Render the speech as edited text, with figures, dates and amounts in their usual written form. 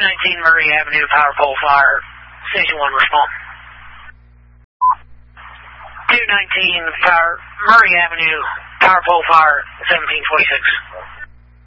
219 Murray Avenue, power pole fire. Station 1, respond. 219 Murray Avenue, power pole fire, 1726.